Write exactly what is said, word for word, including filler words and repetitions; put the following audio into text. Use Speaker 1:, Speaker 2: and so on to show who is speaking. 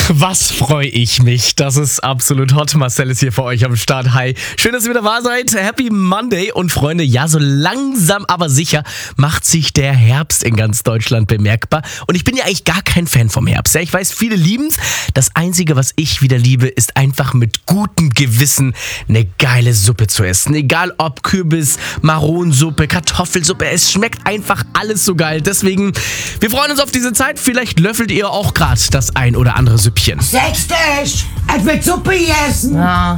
Speaker 1: Was freue ich mich. Das ist absolut hot. Marcel ist hier für euch am Start. Hi. Schön, dass ihr wieder da seid. Happy Monday. Und Freunde, ja, so langsam aber sicher macht sich der Herbst in ganz Deutschland bemerkbar. Und ich bin ja eigentlich gar kein Fan vom Herbst. Ja, ich weiß, viele lieben's. Das Einzige, was ich wieder liebe, ist einfach mit gutem Gewissen eine geile Suppe zu essen. Egal ob Kürbis, Maronensuppe, Kartoffelsuppe. Es schmeckt einfach alles so geil. Deswegen, wir freuen uns auf diese Zeit. Vielleicht löffelt ihr auch gerade das ein oder andere Süppchen.
Speaker 2: Sechstisch! Es wird Suppe essen!
Speaker 3: Ja,